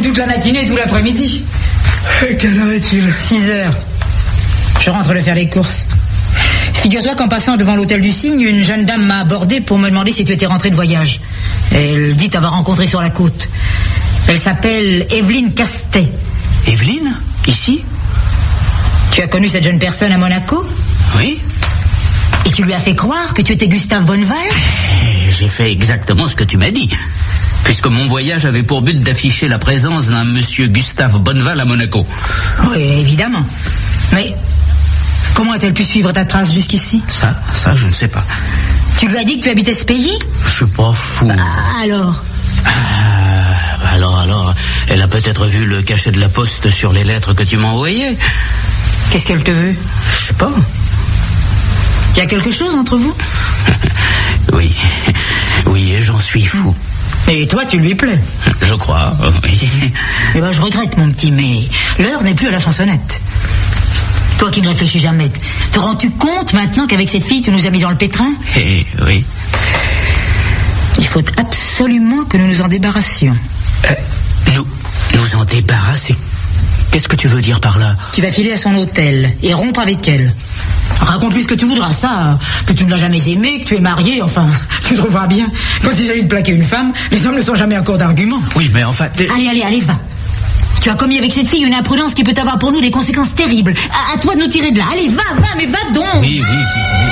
toute la matinée et tout l'après-midi. Quelle heure est-il? 6h. Je rentre de faire les courses. Figure-toi qu'en passant devant l'hôtel du Cygne, une jeune dame m'a abordé pour me demander si tu étais rentré de voyage. Elle dit t'avoir rencontré sur la côte. Elle s'appelle Evelyne Castet. Evelyne? Ici? Tu as connu cette jeune personne à Monaco? Oui. Et tu lui as fait croire que tu étais Gustave Bonneval? J'ai fait exactement ce que tu m'as dit. Puisque mon voyage avait pour but d'afficher la présence d'un monsieur Gustave Bonneval à Monaco. Oui, évidemment. Mais comment a-t-elle pu suivre ta trace jusqu'ici? Ça, je ne sais pas. Tu lui as dit que tu habitais ce pays? Je suis pas fou. Alors Alors, elle a peut-être vu le cachet de la poste sur les lettres que tu m'as envoyées. Qu'est-ce qu'elle te veut? Je sais pas. Il y a quelque chose entre vous? Oui, et j'en suis fou. Et toi, tu lui plais? Je crois, oui. Eh ben, je regrette, mon petit, mais l'heure n'est plus à la chansonnette. Toi qui ne réfléchis jamais, te rends-tu compte maintenant qu'avec cette fille, tu nous as mis dans le pétrin? Oui. Il faut absolument que nous nous en débarrassions. Nous en débarrasser? Qu'est-ce que tu veux dire par là? Tu vas filer à son hôtel et rompre avec elle. Raconte-lui ce que tu voudras, ça, que tu ne l'as jamais aimé, que tu es marié, enfin, tu trouveras bien. Quand il s'agit de plaquer une femme, les hommes ne sont jamais encore d'argument. Oui, mais enfin... Allez, va. Tu as commis avec cette fille une imprudence qui peut avoir pour nous des conséquences terribles. À toi de nous tirer de là. Allez, va, mais va donc. Oui.